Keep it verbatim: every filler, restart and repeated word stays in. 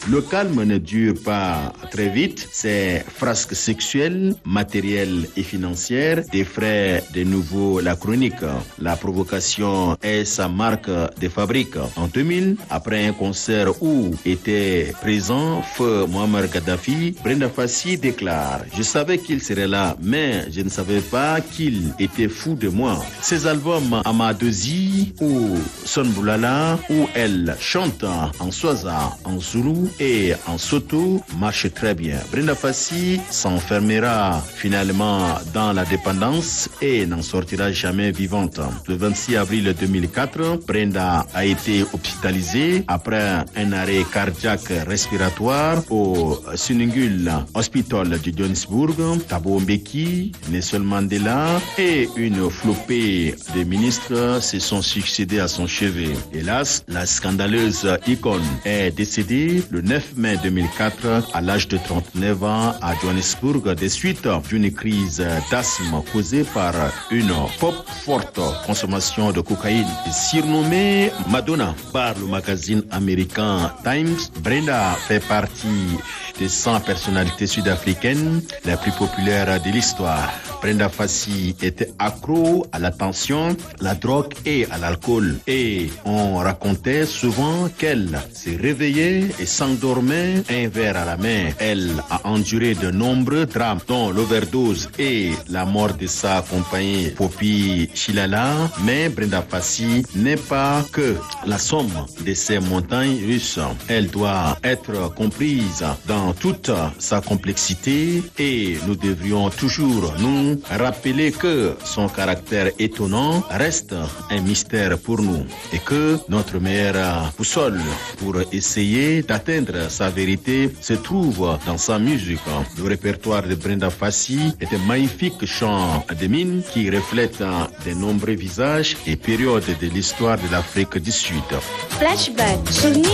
Le calme ne dure pas très vite. Ces frasques sexuelles, matérielles et financières défraient de nouveau la chronique. La provocation est sa marque de fabrique. En deux mille, après un concert où était présent feu Muammar Kadhafi, Brenda Fassie déclare « Je savais qu'il serait là, mais je ne savais pas qu'il était fou de moi. » Ses albums Amadozi ou Son Boulala, où elle chante en Swaza, en Zulu et en Soto, marchent très bien. Brenda Fassie s'enfermera finalement dans la dépendance et n'en sortira jamais vivante. Le vingt-six avril deux mille quatre, Brenda a été hospitalisée après un arrêt cardiaque respiratoire au Suningul Hospital de Johannesburg. Thabo Mbeki, Nelson Mandela et une flopée de ministres se sont succédés à son chevet. Hélas, la scandaleuse icône est décédée le neuf mai deux mille quatre à l'âge de trente-neuf ans à Johannesburg des suites d'une crise d'asthme causée par une pop forte consommation de cocaïne. Surnommée Madonna par le magazine américain Times, Brenda fait partie des cent personnalités sud-africaines les plus populaires de l'histoire. Brenda Fassie était accro à la tension, la drogue et à l'alcool. Et on racontait souvent qu'elle se réveillait et s'endormait un verre à la main. Elle a enduré de nombreux drames, dont l'overdose et la mort de sa compagne Poppy Chilala. Mais Brenda Fassie n'est pas que la somme de ces montagnes russes. Elle doit être comprise dans toute sa complexité et nous devrions toujours nous rappeler que son caractère étonnant reste un mystère pour nous et que notre meilleure boussole pour essayer d'atteindre sa vérité se trouve dans sa musique. Le répertoire de Brenda Fassie est un magnifique chant de mine qui reflète de nombreux visages et périodes de l'histoire de l'Afrique du Sud. Flashback, souvenir